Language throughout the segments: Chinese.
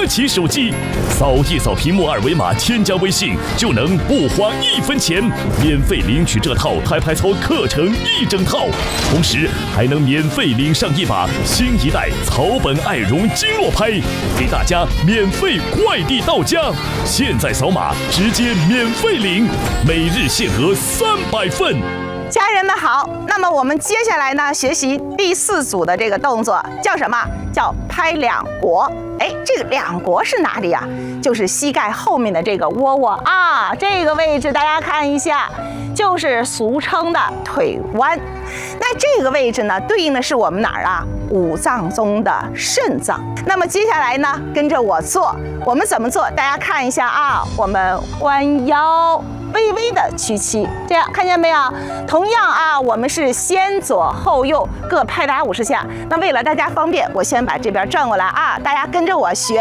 起手机，扫一扫屏幕二维码，添加微信就能不花1分钱，免费领取这套拍拍操课程1整套，同时还能免费领上一把新一代草本爱绒经络拍，给大家免费快递到家。现在扫码直接免费领，每日限额300份。 家人们好，那么我们接下来呢，学习第4组的这个动作叫什么？叫拍两国。哎，这个两国是哪里啊？就是膝盖后面的这个窝窝啊，这个位置大家看一下，就是俗称的腿弯。那这个位置呢，对应的是我们哪儿啊？五脏中的肾脏。那么接下来呢，跟着我做，我们怎么做？大家看一下啊，我们弯腰。微微的屈膝，这样看见没有？同样啊，我们是先左后右各拍打50下。那为了大家方便，我先把这边转过来啊，大家跟着我学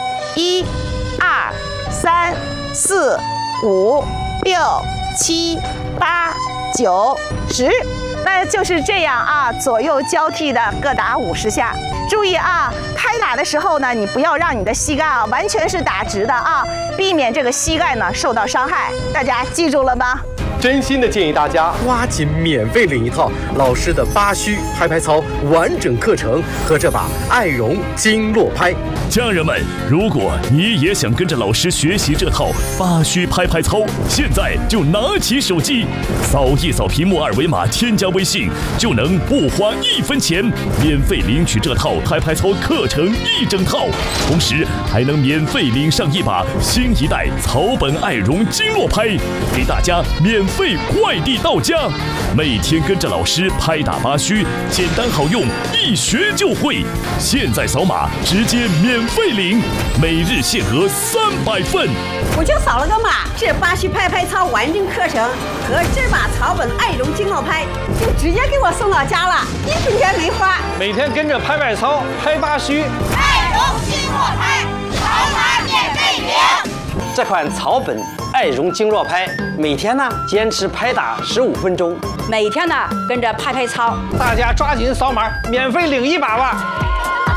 ，1、2、3、4、5、6、7、8、9、10。那就是这样啊，左右交替的各打50下。注意啊，拍打的时候呢，你不要让你的膝盖啊完全是打直的啊，避免这个膝盖呢受到伤害。大家记住了吗？ 真心的建议大家抓紧免费领一套老师的8虚拍拍操完整课程和这把爱绒经络拍。 家人们，如果你也想跟着老师学习这套8虚拍拍操，现在就拿起手机，扫一扫屏幕二维码，添加微信就能不花1分钱，免费领取这套拍拍操课程1整套，同时还能免费领上一把新一代草本爱绒经络拍，给大家免费快递到家。每天跟着老师拍打8虚，简单好用，一学就会。现在扫码直接免费领，每日限额300份。 我就扫了个码，这8虚拍拍操完整课程和这把草本爱绒经络拍就直接给我送到家了，1分钱没花。 每天跟着拍拍操，拍8虚， 爱绒经络拍，扫码免费领。 这款草本爱绒经络拍，每天呢坚持拍打15分钟， 每天呢跟着拍拍操， 大家抓紧扫码，免费领一把吧。